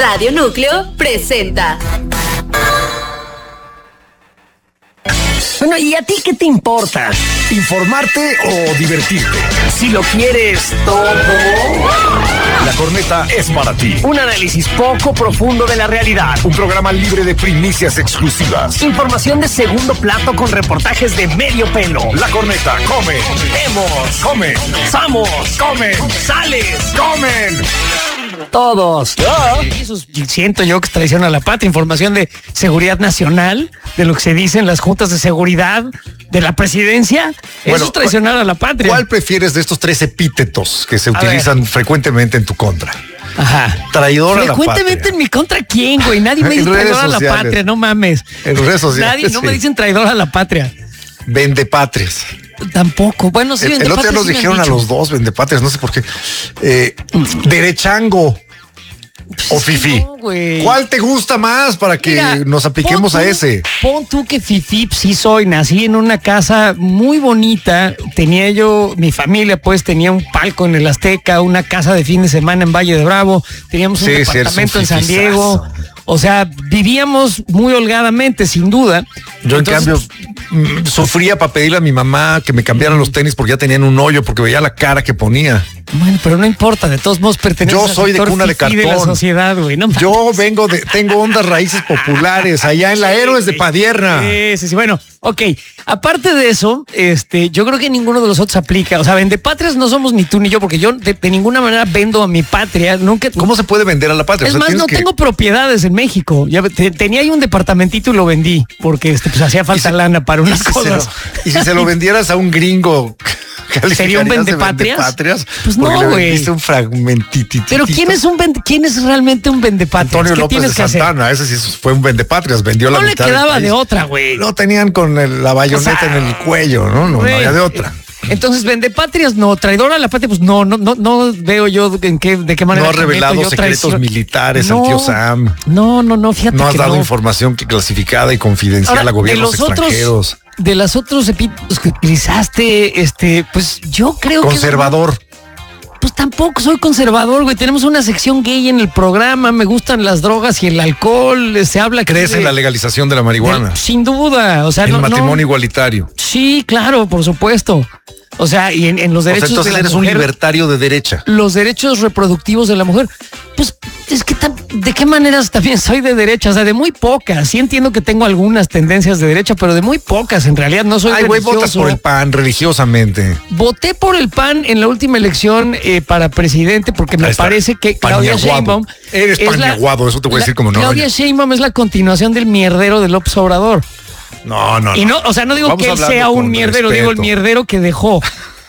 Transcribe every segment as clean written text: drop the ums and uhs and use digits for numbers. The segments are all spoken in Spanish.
Radio Núcleo presenta. Bueno, ¿y a ti qué te importa? ¿Informarte o divertirte? Si lo quieres todo. La Corneta es para ti. Un análisis poco profundo de la realidad. Un programa libre de primicias exclusivas. Información de segundo plato con reportajes de medio pelo. La Corneta come. Vemos. Come. Somos. Comen. Sales. Comen. Todos. Eso siento yo que es traición a la patria. Información de seguridad nacional, de lo que se dice en las juntas de seguridad de la presidencia. Eso es traicionar a la patria. ¿Cuál prefieres de estos 3 epítetos que se utilizan frecuentemente en tu contra? Ajá. Traidor a la patria. Frecuentemente en mi contra, ¿quién, güey? Nadie me dice traidor a la patria, no mames. En redes sociales. Nadie, no me dicen traidor a la patria. Vendepatrias. Tampoco. Bueno, sí, el otro día nos dijeron a los dos vendepatrias, no sé por qué. Derechango o fifí. No, ¿cuál te gusta más para que nos apliquemos a ese? Pon tú que fifí sí soy. Nací en una casa muy bonita. Tenía yo, mi familia pues tenía un palco en el Azteca, una casa de fin de semana en Valle de Bravo. Teníamos un departamento en San Diego. O sea, vivíamos muy holgadamente, sin duda. Yo, en cambio, sufría para pedirle a mi mamá que me cambiaran los tenis porque ya tenían un hoyo, porque veía la cara que ponía. Bueno, pero no importa, de todos modos pertenece Yo soy de cuna de cartón. De la sociedad, güey. No, yo tengo hondas raíces populares allá en la Héroes de Padierna. Sí. Bueno, ok. Aparte de eso, yo creo que ninguno de los otros aplica. O sea, vendepatrias no somos ni tú ni yo, porque yo de ninguna manera vendo a mi patria. Nunca. ¿Cómo se puede vender a la patria? Es más, no tengo propiedades en México. Ya tenía ahí un departamentito y lo vendí porque pues hacía falta lana para unas cosas. Y si se lo vendieras a un gringo, ¿sería un vendepatrias? Pues no, güey. Un fragmentitito. Pero ¿quién es realmente un vendepatrias? Antonio López de Santana, ese sí fue un vendepatrias, vendió la mitad. No le quedaba de otra, güey. Lo tenían con la bayoneta en el cuello, ¿no? No había de otra. Entonces, vendepatrias no, traidor a la patria, pues no veo yo de qué manera. No ha revelado secretos militares al tío Sam. No, fíjate. No has dado información clasificada y confidencial a gobiernos extranjeros. De los otros epítetos que utilizaste, pues yo creo conservador. Pues tampoco soy conservador, güey. Tenemos una sección gay en el programa. Me gustan las drogas y el alcohol. Se habla. ¿Crees en la legalización de la marihuana? Sin duda. O sea, el matrimonio igualitario. Sí, claro, por supuesto. O sea, y en los derechos entonces de la eres mujer, un libertario de derecha. Los derechos reproductivos de la mujer. Pues es que ¿de qué maneras también soy de derecha? O sea, de muy pocas. Sí entiendo que tengo algunas tendencias de derecha, pero de muy pocas. En realidad no soy religioso. Güey, votas por el PAN religiosamente. Voté por el PAN en la última elección para presidente porque me parece que Claudia Sheinbaum... Eres paniaguado, eso te voy a decir como no. Claudia Sheinbaum es la continuación del mierdero de López Obrador. No. Y no, o sea, no digo vamos que él sea un mierdero, respeto. digo el mierdero que dejó.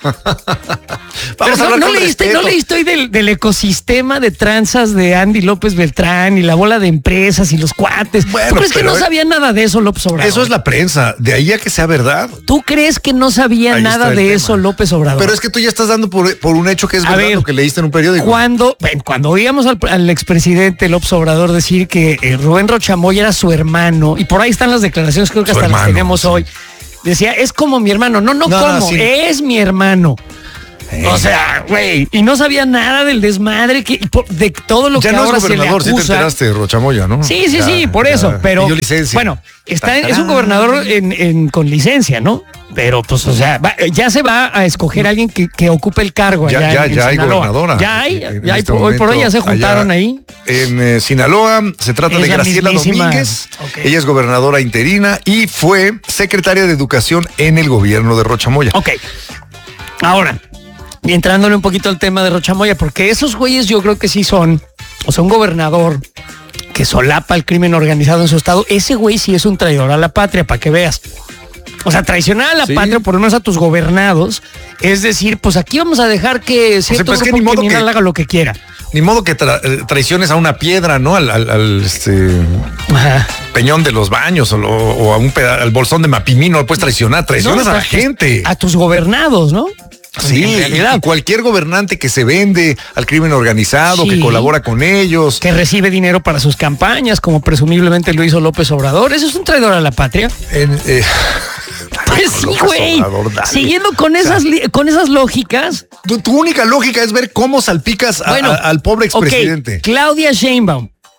¿No leíste hoy del ecosistema de tranzas de Andy López Beltrán y la bola de empresas y los cuates? Bueno, ¿Tú crees que no sabía nada de eso López Obrador? Eso es la prensa, de ahí a que sea verdad. ¿Tú crees que no sabía nada de eso López Obrador? Pero es que tú ya estás dando por un hecho que es verdad lo que leíste en un periódico. Cuando oíamos al expresidente López Obrador decir que Rubén Rochamoya era su hermano, y por ahí están las declaraciones, creo que hasta las tenemos hoy. Decía, es como mi hermano. No, es mi hermano. O sea, güey, y no sabía nada del desmadre de todo lo que ahora se le acusa. Ya no es gobernador, sí te enteraste, Rochamoya, ¿no? Sí, por eso, pero bueno, es un gobernador con licencia, ¿no? Pero pues, o sea, ya se va a escoger a alguien que ocupe el cargo allá. Ya hay gobernadora. Ya hay, hoy por hoy ya se juntaron ahí. En Sinaloa se trata de Graciela Domínguez. Okay. Ella es gobernadora interina y fue secretaria de Educación en el gobierno de Rochamoya. Ok. Ahora, y entrándole un poquito al tema de Rochamoya, porque esos güeyes yo creo que sí son, o sea, un gobernador que solapa el crimen organizado en su estado, ese güey sí es un traidor a la patria, para que veas. O sea, traicionar a la patria, por lo menos a tus gobernados, es decir, pues aquí vamos a dejar que cierto grupo criminal haga lo que quiera. Ni modo que traiciones a una piedra, ¿no? Al peñón de los baños o a al bolsón de Mapimino, no puedes traicionar, traicionas a la gente. A tus gobernados, ¿no? Sí, y cualquier gobernante que se vende al crimen organizado, que colabora con ellos, que recibe dinero para sus campañas, como presumiblemente lo hizo López Obrador, ¿eso es un traidor a la patria? Pues sí, güey. Siguiendo con esas lógicas. Tu única lógica es ver cómo salpicas al pobre expresidente. Claudia Sheinbaum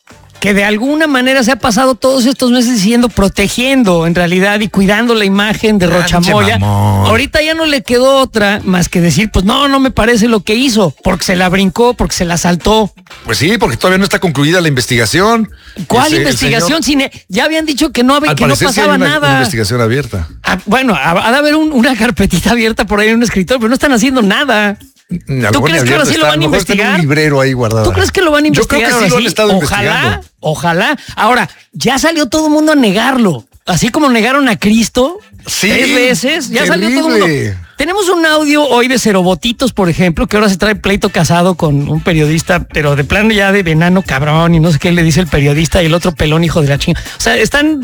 que de alguna manera se ha pasado todos estos meses diciendo, protegiendo en realidad y cuidando la imagen de Rocha Moya. Ahorita ya no le quedó otra más que decir, pues no me parece lo que hizo, porque se la brincó, porque se la saltó. Pues sí, porque todavía no está concluida la investigación. ¿Cuál investigación? Ya habían dicho que no pasaba nada. Una investigación abierta. Bueno, ha de haber una carpetita abierta por ahí en un escritorio, pero no están haciendo nada. ¿Tú crees que ahora sí lo van a investigar? Un librero ahí guardado. ¿Tú crees que lo van a investigar? Yo creo que sí lo han estado investigando. Ojalá. Ahora, ya salió todo el mundo a negarlo. Así como negaron a Cristo 3 veces, ya salió todo el mundo. Tenemos un audio hoy de Cerobotitos, por ejemplo, que ahora se trae pleito casado con un periodista, pero de plano ya de enano cabrón y no sé qué le dice el periodista y el otro pelón hijo de la chinga. O sea, están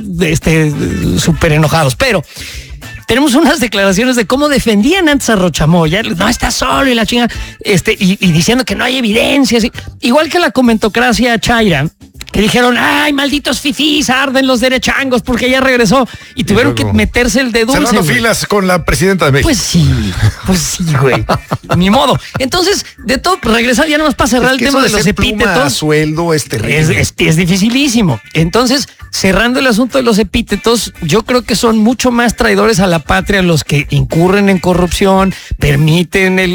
súper enojados, pero tenemos unas declaraciones de cómo defendían antes a Rocha Moya. No, está solo y la chinga, y diciendo que no hay evidencias. Igual que la comentocracia chaira, que dijeron, ay, malditos fifís, arden los derechangos porque ya regresó. Y tuvieron que meterse el de dulce. Cerrando filas con la presidenta de México. Pues sí, güey. Ni modo. Entonces, de todo, regresar ya nomás para cerrar el tema de los epítetos. Sueldo es terrible. Es dificilísimo. Entonces, cerrando el asunto de los epítetos, yo creo que son mucho más traidores a la patria los que incurren en corrupción, permiten que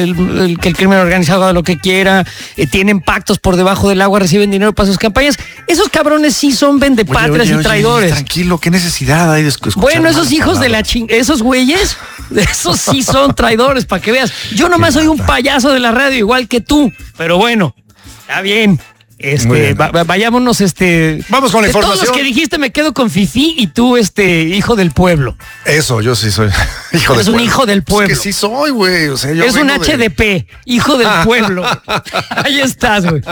el crimen organizado haga lo que quiera, tienen pactos por debajo del agua, reciben dinero para sus campañas. Esos cabrones sí son vendepatrias y traidores. Tranquilo, ¿qué necesidad hay de escuchar? Bueno, esos hijos de la esos güeyes, esos sí son traidores, para que veas. Yo nomás soy un payaso de la radio, igual que tú, pero bueno, está bien. Vayámonos, vamos con la información. Todos los que dijiste me quedo con Fifi y tú, hijo del pueblo. Eso, yo sí soy hijo del pueblo. Es un hijo del pueblo. Es que sí soy, güey. O sea, yo es un HDP, hijo del pueblo. Ahí estás, güey.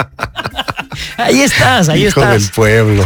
Ahí estás. Hijo del pueblo.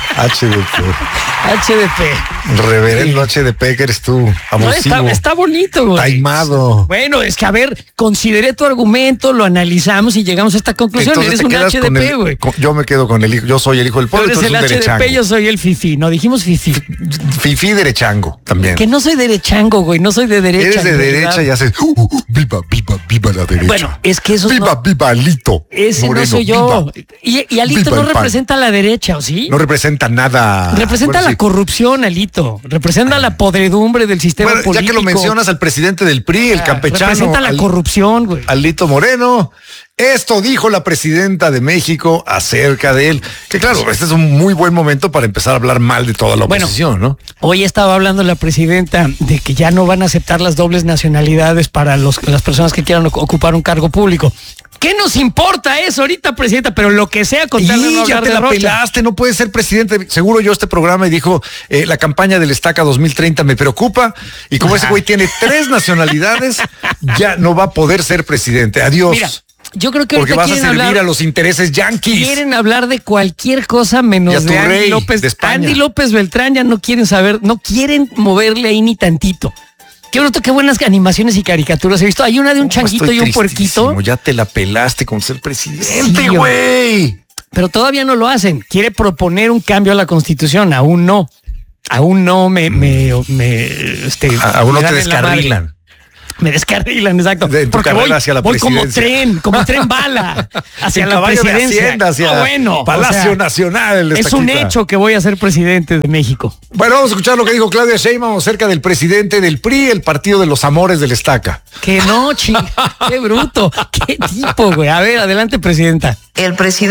HDP. Reverendo HDP, que eres tú. Abusivo. No, está bonito, güey. Taimado. Bueno, es que a ver, consideré tu argumento, lo analizamos y llegamos a esta conclusión. Entonces, eres un HDP, güey. Yo me quedo con el hijo. Yo soy el hijo del pueblo. Tú eres el HDP, yo soy el Fifi. No dijimos Fifi. Fifi derechango también. Que no soy derechango, güey. No soy de derecha. Eres de derecha y haces viva la derecha. Bueno, es que eso viva Alito. Ese Moreno, no soy yo. Y Alito no representa a la derecha, ¿o sí? No representa nada. Representa la corrupción, Alito. Representa la podredumbre del sistema político. Ya que lo mencionas al presidente del PRI, el campechano. Representa la corrupción, güey. Alito Moreno. Esto dijo la presidenta de México acerca de él. Que claro, este es un muy buen momento para empezar a hablar mal de toda la oposición, ¿no? Hoy estaba hablando la presidenta de que ya no van a aceptar las dobles nacionalidades para las personas que quieran ocupar un cargo público. ¿Qué nos importa eso ahorita, presidenta? Pero lo que sea con tal de no ya te la pelaste, no puedes ser presidente. Seguro yo este programa y dijo, la campaña del Estaca 2030 me preocupa. Y como ese güey tiene 3 nacionalidades, ya no va a poder ser presidente. Adiós. Mira, yo creo que porque vas a servir a los intereses yanquis. Quieren hablar de cualquier cosa menos de Andy López. De Andy López Beltrán ya no quieren saber, no quieren moverle ahí ni tantito. Qué buenas animaciones y caricaturas he visto. Hay una de un changuito y un puerquito. Ya te la pelaste con ser presidente, güey. Sí, pero todavía no lo hacen. Quiere proponer un cambio a la Constitución. Aún no. Aún no me aún no te descarrilan. Me descarrilan, exacto. Porque voy hacia la presidencia. como tren bala hacia la presidencia. Hacia Palacio Nacional. Es un hecho que voy a ser presidente de México. Bueno, vamos a escuchar lo que dijo Claudia Sheinbaum acerca del presidente del PRI, el partido de los amores del Estaca. Que no, qué bruto, qué tipo, güey. A ver, adelante, presidenta. El presidente